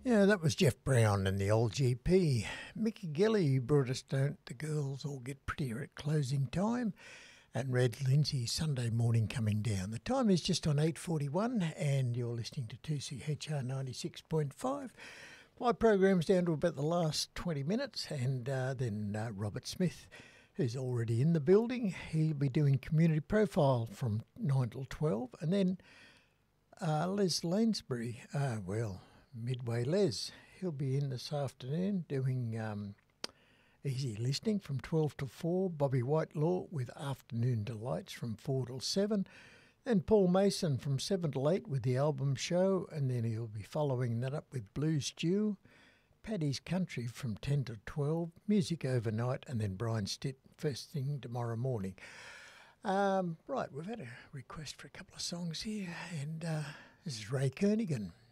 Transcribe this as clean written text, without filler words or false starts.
Yeah, that was Jeff Brown and the old GP. Mickey Gilly brought us Don't the Girls All Get Prettier at Closing Time, and Red Lindsay Sunday Morning Coming Down. The time is just on 8:41 and you're listening to 2CHR 96.5. My program's down to about the last 20 minutes and then Robert Smith, who's already in the building, he'll be doing Community Profile from 9 till 12, and then Les Lanesbury, Midway Les. He'll be in this afternoon doing Easy Listening from 12 to 4. Bobby Whitelaw with Afternoon Delights from 4 till 7. Then Paul Mason from 7 till 8 with the album show. And then he'll be following that up with Blues Stew. Paddy's Country from 10 to 12. Music overnight. And then Brian Stitt first thing tomorrow morning. Right, we've had a request for a couple of songs here. And this is Ray Kernighan.